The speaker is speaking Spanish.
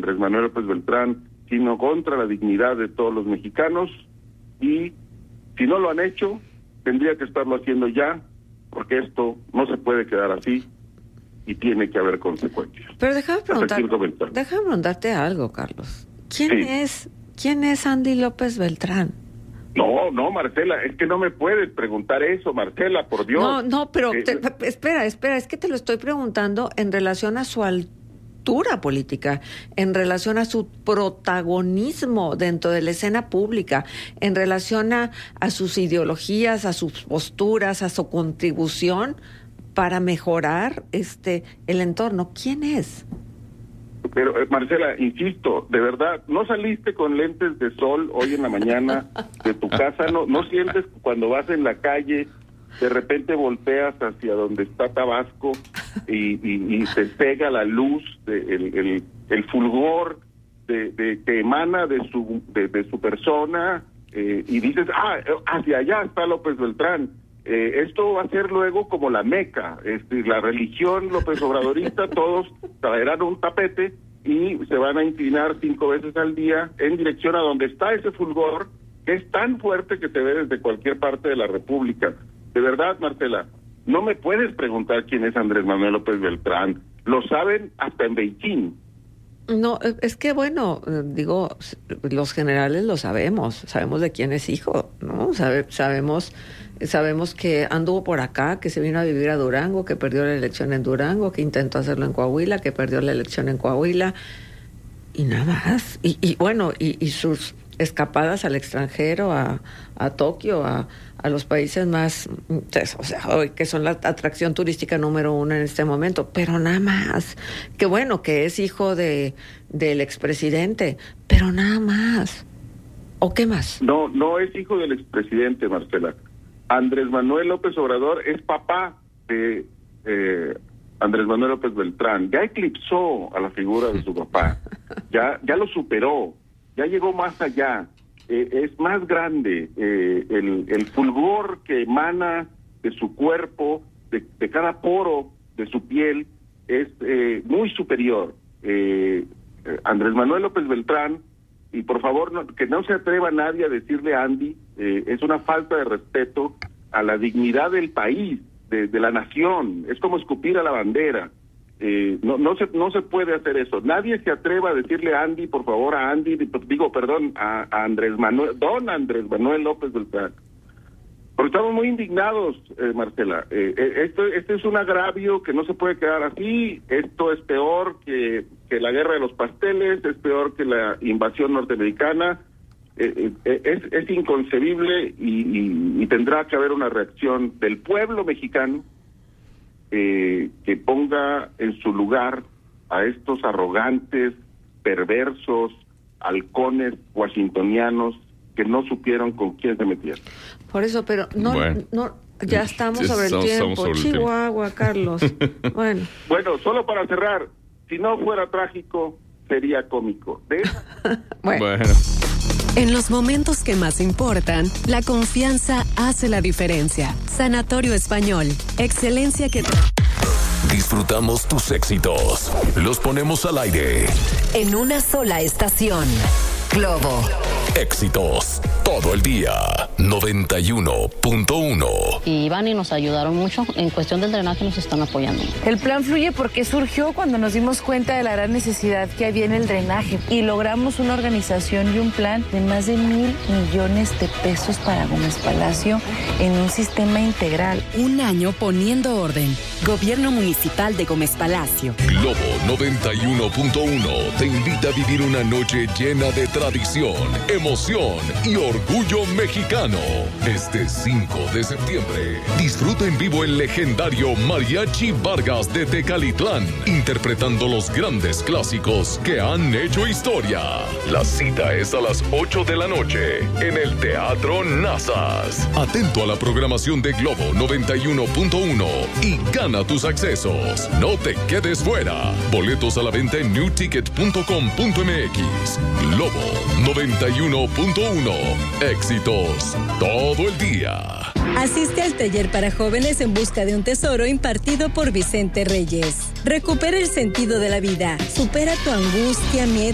Andrés Manuel López Beltrán, sino contra la dignidad de todos los mexicanos, y si no lo han hecho, tendría que estarlo haciendo ya, porque esto no se puede quedar así y tiene que haber consecuencias. Pero déjame preguntarte algo, Carlos. ¿Quién es Andy López Beltrán? No, Marcela, es que no me puedes preguntar eso, Marcela, por Dios. No, pero espera, es que te lo estoy preguntando en relación a su altura política, en relación a su protagonismo dentro de la escena pública, en relación a sus ideologías, a sus posturas, a su contribución para mejorar el entorno. ¿Quién es? Pero, Marcela, insisto, de verdad, ¿no saliste con lentes de sol hoy en la mañana de tu casa? ¿No sientes cuando vas en la calle, de repente volteas hacia donde está Tabasco y te pega la luz, el fulgor que emana de su persona, y dices, hacia allá está López Beltrán? Esto va a ser luego como la Meca, la religión López Obradorista, todos traerán un tapete y se van a inclinar 5 veces al día en dirección a donde está ese fulgor, que es tan fuerte que te ve desde cualquier parte de la República. De verdad, Marcela, no me puedes preguntar quién es Andrés Manuel López Beltrán, lo saben hasta en Beijing. No, es que bueno, digo, los generales lo sabemos de quién es hijo, ¿no? Sabemos que anduvo por acá, que se vino a vivir a Durango, que perdió la elección en Durango, que intentó hacerlo en Coahuila, que perdió la elección en Coahuila, y nada más. Y bueno, y sus escapadas al extranjero, a Tokio, a los países más, o sea, hoy que son la atracción turística número 1 en este momento, pero nada más. Que bueno, que es hijo del expresidente, pero nada más. ¿O qué más? No es hijo del expresidente, Marcela. Andrés Manuel López Obrador es papá de Andrés Manuel López Beltrán. Ya eclipsó a la figura de su papá, ya lo superó, ya llegó más allá. Es más grande, el fulgor que emana de su cuerpo, de cada poro de su piel, es muy superior. Andrés Manuel López Beltrán, y por favor, que no se atreva nadie a decirle a Andy, es una falta de respeto a la dignidad del país, de la nación, es como escupir a la bandera. No se puede hacer eso. Nadie se atreva a decirle a Andy, por favor, a Andrés Manuel, don Andrés Manuel López Beltrán. Porque estamos muy indignados, Marcela. Esto es un agravio que no se puede quedar así. Esto es peor que la guerra de los pasteles, es peor que la invasión norteamericana. Es inconcebible y tendrá que haber una reacción del pueblo mexicano que ponga en su lugar a estos arrogantes, perversos, halcones washingtonianos que no supieron con quién se metían. Por eso, pero ya estamos sobre el tiempo. Chihuahua, Carlos. Bueno, solo para cerrar, si no fuera trágico, sería cómico. Bueno. En los momentos que más importan, la confianza hace la diferencia. Sanatorio Español, excelencia que... Disfrutamos tus éxitos. Los ponemos al aire. En una sola estación. Globo. Éxitos todo el día. 91.1. Y Iván y nos ayudaron mucho. En cuestión del drenaje nos están apoyando. El plan fluye porque surgió cuando nos dimos cuenta de la gran necesidad que había en el drenaje. Y logramos una organización y un plan de más de 1,000 millones de pesos para Gómez Palacio en un sistema integral. Un año poniendo orden. Gobierno Municipal de Gómez Palacio. Globo 91.1 te invita a vivir una noche llena de tradición, emoción y orgullo mexicano. Este 5 de septiembre, disfruta en vivo el legendario Mariachi Vargas de Tecalitlán, interpretando los grandes clásicos que han hecho historia. La cita es a las 8 de la noche en el Teatro Nazas. Atento a la programación de Globo 91.1 y gana tus accesos. No te quedes fuera. Boletos a la venta en newticket.com.mx. Globo 91.1. Éxitos todo el día. Asiste al taller para jóvenes en busca de un tesoro impartido por Vicente Reyes. Recupera el sentido de la vida. Supera tu angustia, miedo